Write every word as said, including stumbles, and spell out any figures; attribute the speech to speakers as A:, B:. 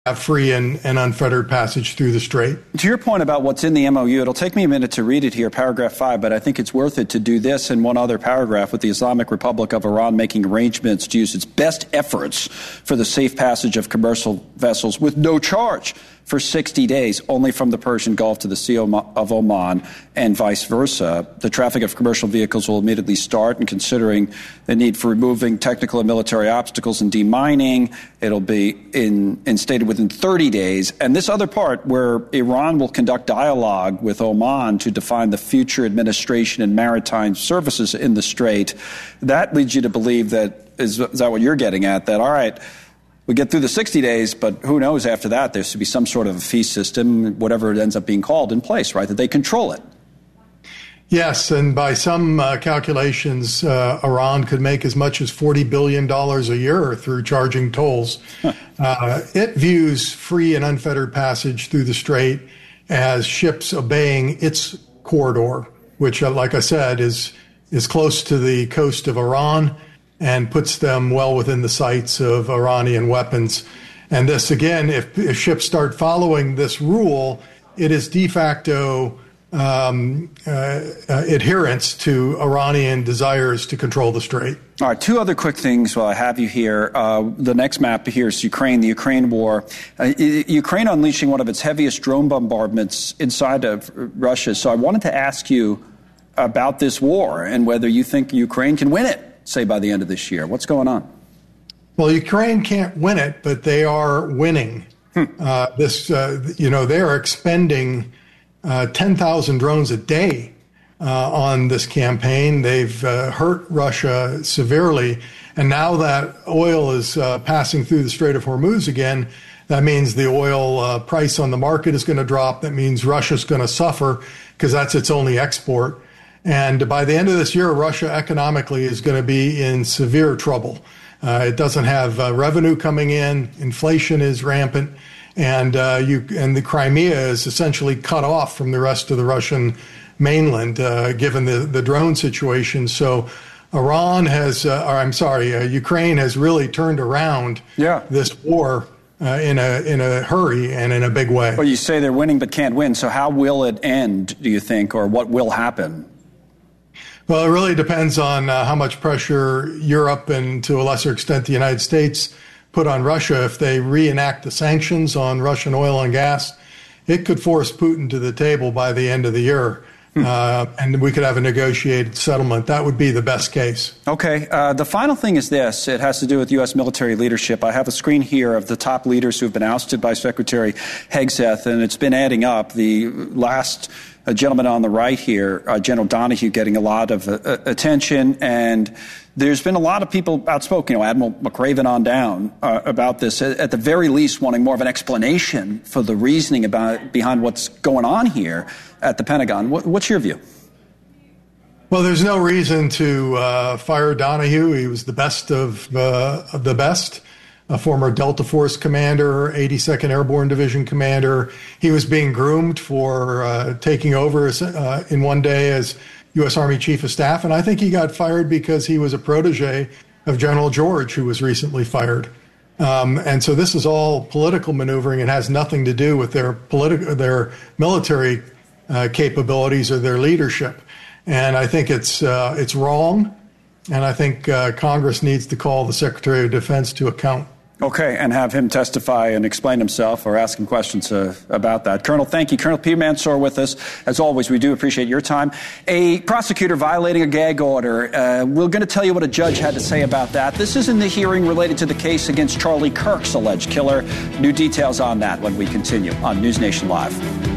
A: have free and, and unfettered passage through the Strait.
B: To your point about what's in the M O U, it'll take me a minute to read it here, paragraph five, but I think it's worth it to do this in one other paragraph, with the Islamic Republic of Iran making arrangements to use its best efforts for the safe passage of commercial vessels with no charge for sixty days, only from the Persian Gulf to the Sea of Oman and vice versa. The traffic of commercial vehicles will immediately start, and considering the need for removing technical and military obstacles and demining, it'll be in, instated within thirty days. And this other part, where Iran will conduct dialogue with Oman to define the future administration and maritime services in the Strait, that leads you to believe that, is, is that what you're getting at, that, all right, we get through the sixty days, but who knows after that? There should be some sort of a fee system, whatever it ends up being called, in place, right? That they control it.
A: Yes, and by some uh, calculations, uh, Iran could make as much as forty billion dollars a year through charging tolls. Huh. Uh, it views free and unfettered passage through the Strait as ships obeying its corridor, which, uh, like I said, is is close to the coast of Iran, and puts them well within the sights of Iranian weapons. And this, again, if, if ships start following this rule, it is de facto um, uh, uh, adherence to Iranian desires to control the Strait.
B: All right, two other quick things while I have you here. Uh, the next map here is Ukraine, the Ukraine war. Uh, Ukraine unleashing one of its heaviest drone bombardments inside of Russia. So I wanted to ask you about this war and whether you think Ukraine can win it, say, by the end of this year. What's going on?
A: Well, Ukraine can't win it, but they are winning. Hmm. Uh, this, uh, you know, they are expending uh, ten thousand drones a day uh, on this campaign. They've uh, hurt Russia severely. And now that oil is uh, passing through the Strait of Hormuz again, that means the oil uh, price on the market is going to drop. That means Russia's going to suffer because that's its only export. And by the end of this year, Russia economically is going to be in severe trouble. Uh, it doesn't have uh, revenue coming in. Inflation is rampant. And uh, you and the Crimea is essentially cut off from the rest of the Russian mainland, uh, given the, the drone situation. So Iran has, uh, or I'm sorry, uh, Ukraine has really turned around yeah. this war uh, in a in a hurry and in a big way.
B: Well, you say they're winning but can't win. So how will it end, do you think, or what will happen?
A: Well, it really depends on uh, how much pressure Europe and, to a lesser extent, the United States put on Russia. If they reenact the sanctions on Russian oil and gas, it could force Putin to the table by the end of the year. Hmm. Uh, and we could have a negotiated settlement. That would be the best case.
B: Okay. Uh, the final thing is this. It has to do with U S military leadership. I have a screen here of the top leaders who have been ousted by Secretary Hegseth, and it's been adding up. The last a gentleman on the right here, uh, General Donahue, getting a lot of uh, attention. And there's been a lot of people outspoken, you know, Admiral McRaven on down, uh, about this, at the very least wanting more of an explanation for the reasoning about behind what's going on here at the Pentagon. What, what's your view?
A: Well, there's no reason to uh, fire Donahue. He was the best of, uh, of the best. A former Delta Force commander, eighty-second Airborne Division commander. He was being groomed for uh, taking over uh, in one day as U S Army Chief of Staff. And I think he got fired because he was a protege of General George, who was recently fired. Um, and so this is all political maneuvering. It has nothing to do with their political, their military uh, capabilities or their leadership. And I think it's uh, it's wrong. And I think uh, Congress needs to call the Secretary of Defense to account.
B: Okay, and have him testify and explain himself or ask him questions uh, about that. Colonel, thank you. Colonel Peter Mansour with us. As always, we do appreciate your time. A prosecutor violating a gag order. Uh, we're going to tell you what a judge had to say about that. This is in the hearing related to the case against Charlie Kirk's alleged killer. New details on that when we continue on News Nation Live.